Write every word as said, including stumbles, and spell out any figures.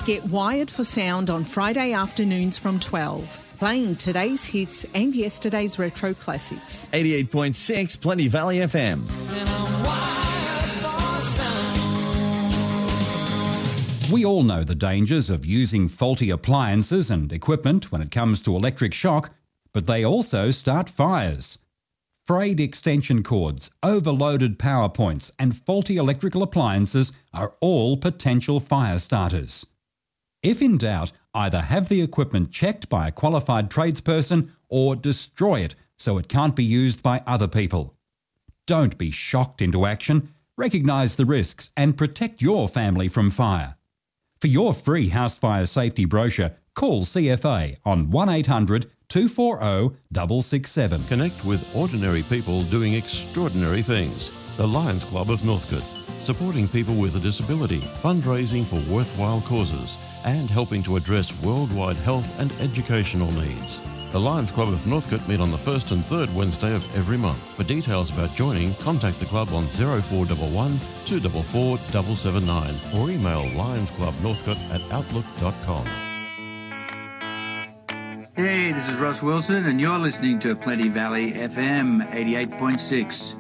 Get wired for sound on Friday afternoons from twelve, playing today's hits and yesterday's retro classics. eighty-eight point six Plenty Valley F M. We all know the dangers of using faulty appliances and equipment when it comes to electric shock, but they also start fires. Frayed extension cords, overloaded power points and faulty electrical appliances are all potential fire starters. If in doubt, either have the equipment checked by a qualified tradesperson or destroy it so it can't be used by other people. Don't be shocked into action. Recognise the risks and protect your family from fire. For your free house fire safety brochure, call C F A on one eight hundred two four zero six six seven. Connect with ordinary people doing extraordinary things. The Lions Club of Northcote, supporting people with a disability, fundraising for worthwhile causes, and helping to address worldwide health and educational needs. The Lions Club of Northcote meet on the first and third Wednesday of every month. For details about joining, contact the club on oh four one one, two four four, seven seven nine or email lionsclubnorthcote at outlook dot com. Hey, this is Ross Wilson and you're listening to Plenty Valley F M eighty-eight point six.